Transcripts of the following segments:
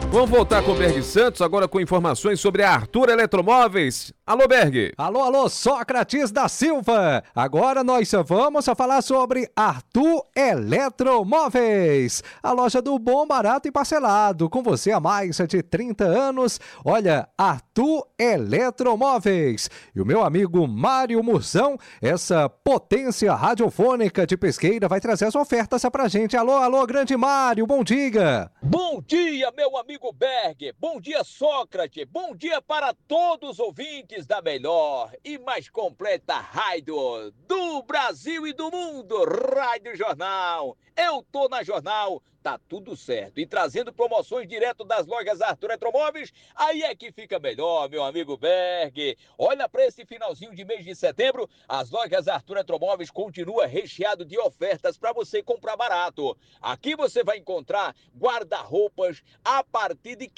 Vamos voltar com o Berg Santos, agora com informações sobre a Arthur Eletromóveis. Alô, Berg. Alô, Sócrates da Silva. Agora nós vamos falar sobre Arthur Eletromóveis, a loja do bom, barato e parcelado, com você há mais de 30 anos. Olha, Arthur Eletromóveis. E o meu amigo Mário Murzão, essa potência radiofônica de Pesqueira, vai trazer as ofertas pra gente. Alô, grande Mário, bom dia. Bom dia, meu amigo Berg. Bom dia, Sócrates. Bom dia para todos os ouvintes da melhor e mais completa rádio do Brasil e do mundo, Rádio Jornal. Eu tô na Jornal, tá tudo certo. E trazendo promoções direto das lojas Arthur Eletromóveis, aí é que fica melhor, meu amigo Berg. Olha, para esse finalzinho de mês de setembro, as lojas Arthur Eletromóveis continua recheado de ofertas para você comprar barato. Aqui você vai encontrar guarda-roupas a partir de R$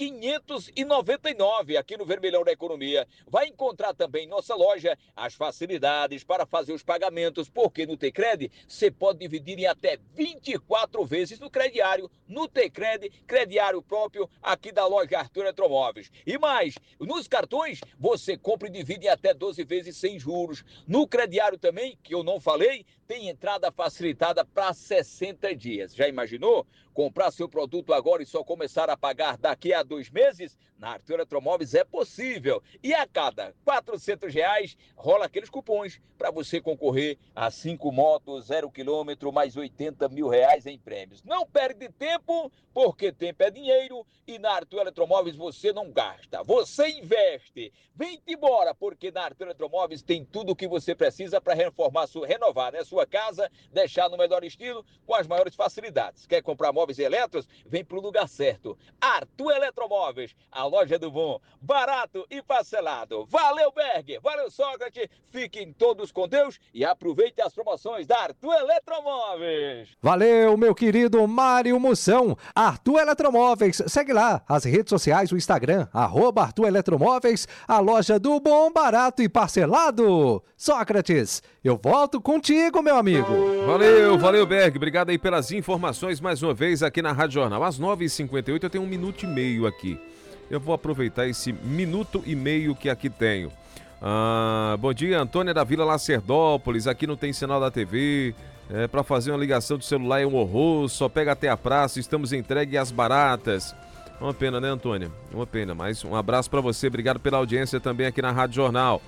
599 aqui no Vermelhão da Economia. Vai encontrar também em nossa loja as facilidades para fazer os pagamentos, porque no Tecred você pode dividir em até 24 vezes no crediário, no Tecred, crediário próprio aqui da loja Arthur Eletromóveis. E mais, nos cartões você compra e divide em até 12 vezes sem juros. No crediário também, que eu não falei, tem entrada facilitada para 60 dias. Já imaginou? Comprar seu produto agora e só começar a pagar daqui a 2 meses? Na Arthur Eletromóveis é possível. E a cada R$ 400 rola aqueles cupons para você concorrer a 5 motos, 0 quilômetro, mais R$80 mil em prêmios. Não perde tempo, porque tempo é dinheiro e na Arthur Eletromóveis você não gasta, você investe. Vem-te embora, porque na Arthur Eletromóveis tem tudo o que você precisa para renovar, né, sua casa, deixar no melhor estilo, com as maiores facilidades. Quer comprar móveis e eletros? Vem para o lugar certo. Arthur Eletromóveis, a loja do bom, barato e parcelado. Valeu, Berg, valeu, Sócrates, fiquem todos com Deus e aproveitem as promoções da Arthur Eletromóveis. Valeu, meu querido Mário Mussão. Arthur Eletromóveis, segue lá as redes sociais, o Instagram, @Arthur Eletromóveis, a loja do bom, barato e parcelado. Sócrates, eu volto contigo, meu amigo. Valeu, Berg. Obrigado aí pelas informações mais uma vez aqui na Rádio Jornal. Às 9h58 eu tenho 1 minuto e meio aqui. Eu vou aproveitar esse minuto e meio que aqui tenho. Bom dia, Antônia da Vila Lacerdópolis. Aqui não tem sinal da TV. Para fazer uma ligação do celular é um horror. Só pega até a praça. Estamos entregue às baratas. Uma pena, né, Antônia? Uma pena. Mas um abraço para você. Obrigado pela audiência também aqui na Rádio Jornal.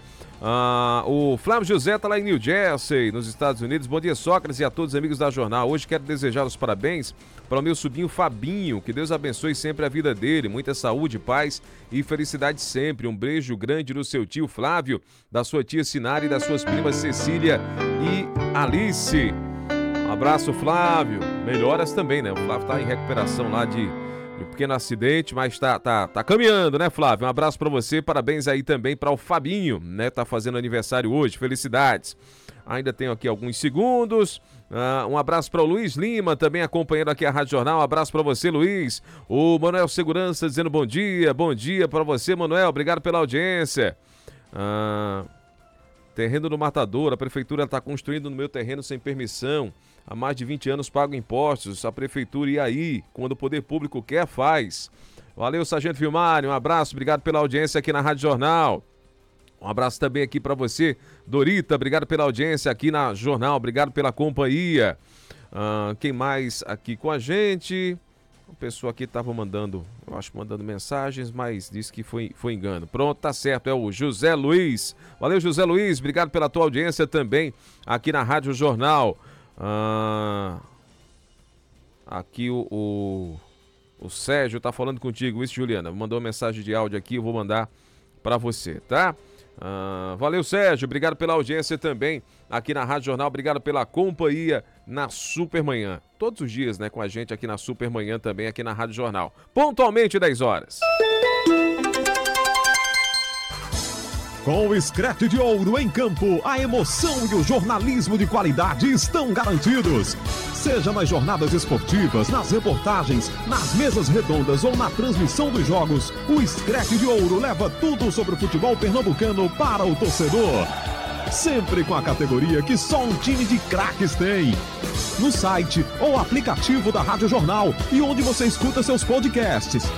O Flávio José está lá em New Jersey, nos Estados Unidos. Bom dia, Sócrates, e a todos os amigos da Jornal. Hoje quero desejar os parabéns para o meu sobrinho Fabinho. Que Deus abençoe sempre a vida dele. Muita saúde, paz e felicidade sempre. Um beijo grande do seu tio Flávio, da sua tia Sinara e das suas primas Cecília e Alice. Um abraço, Flávio. Melhoras também, né? O Flávio está em recuperação lá de um pequeno acidente, mas tá caminhando, né, Flávio? Um abraço pra você, parabéns aí também para o Fabinho, né? Tá fazendo aniversário hoje, felicidades. Ainda tenho aqui alguns segundos. Um abraço para o Luiz Lima, também acompanhando aqui a Rádio Jornal. Um abraço para você, Luiz. O Manuel Segurança dizendo bom dia para você, Manuel. Obrigado pela audiência. Terreno do Matador, a prefeitura está construindo no meu terreno sem permissão. Há mais de 20 anos pago impostos, a prefeitura e aí, quando o poder público quer, faz. Valeu, Sargento Vilmário, um abraço, obrigado pela audiência aqui na Rádio Jornal. Um abraço também aqui para você, Dorita, obrigado pela audiência aqui na Jornal, obrigado pela companhia. Quem mais aqui com a gente? A pessoa aqui estava mandando mensagens, mas disse que foi engano. Pronto, tá certo, é o José Luiz. Valeu, José Luiz, obrigado pela tua audiência também aqui na Rádio Jornal. Aqui o Sérgio tá falando contigo, isso, Juliana, mandou uma mensagem de áudio aqui, eu vou mandar para você, tá? Valeu, Sérgio, obrigado pela audiência também aqui na Rádio Jornal, obrigado pela companhia na Supermanhã, todos os dias, né, com a gente aqui na Supermanhã também, aqui na Rádio Jornal, pontualmente 10 horas. Com o Screte de Ouro em campo, a emoção e o jornalismo de qualidade estão garantidos. Seja nas jornadas esportivas, nas reportagens, nas mesas redondas ou na transmissão dos jogos, o Screte de Ouro leva tudo sobre o futebol pernambucano para o torcedor. Sempre com a categoria que só um time de craques tem. No site ou aplicativo da Rádio Jornal e onde você escuta seus podcasts.